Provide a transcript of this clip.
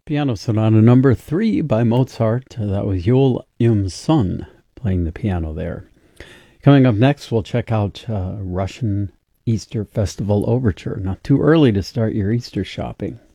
Piano Sonata number 3 by Mozart. That was Yul Im-sun playing the piano there. Coming up next, we'll check out Russian Easter Festival Overture. Not too early to start your Easter shopping.